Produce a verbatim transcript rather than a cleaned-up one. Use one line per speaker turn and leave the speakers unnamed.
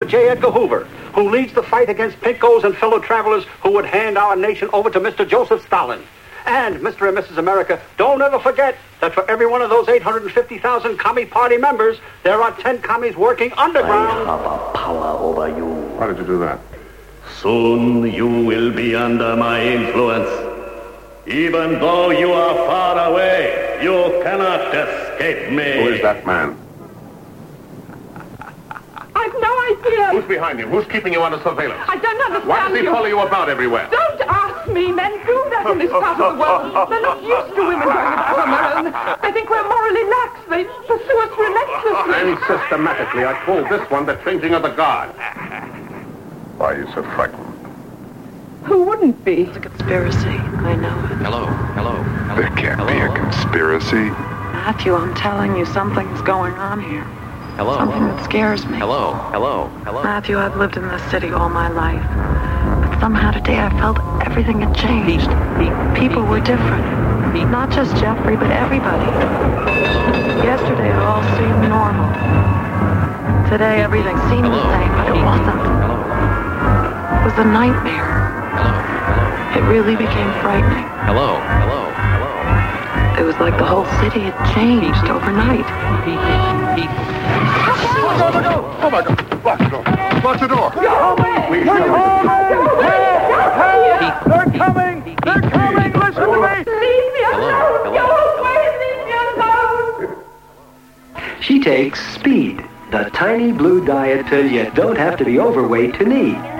J. Edgar Hoover, who leads the fight against pinkos and fellow travelers who would hand our nation over to Mister Joseph Stalin. And, Mister and Missus America, don't ever forget that for every one of those eight hundred fifty thousand Commie Party members, there are ten commies working underground.
I have a power over you.
Why did you do that?
Soon you will be under my influence. Even though you are far away, you cannot escape me.
Who is that man?
I've no idea.
Who's behind him? Who's keeping you under surveillance?
I don't understand.
Why does he
you.
follow you about everywhere?
Don't ask me. Men do that in this part of the world. They're not used to women going about on their own. They think we're morally lax. They pursue us relentlessly.
And systematically, I call this one the changing of the guard. Why are you so frightened?
Who wouldn't be?
It's a conspiracy. I know it.
Hello, hello, hello.
There can't
hello.
be a conspiracy.
Matthew, I'm telling you, something's going on here.
Hello.
Something that scares me.
Hello, hello, hello.
Matthew, I've lived in this city all my life. But somehow today I felt everything had changed. People were different. Not just Jeffrey, but everybody. Yesterday it all seemed normal. Today everything seemed
hello.
the same, but it wasn't.
Hello.
It was a nightmare.
Hello, hello.
It really became frightening.
Hello, hello, hello.
It was like the whole city had changed overnight.
No, no, no! Oh, my God! Lock the door! Lock the door!
Go away!
Please,
Go
no.
away!
They're coming! They're coming! Listen to me!
Leave me
Hello,
alone!
hello,
Go away! Leave me alone!
She takes Speed, the tiny blue diet pill you don't have to be overweight to need.